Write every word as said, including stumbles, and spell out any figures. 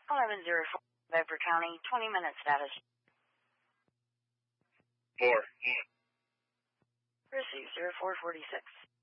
eleven oh four, Bedford County, twenty minute status. Four. Received zero four forty-six.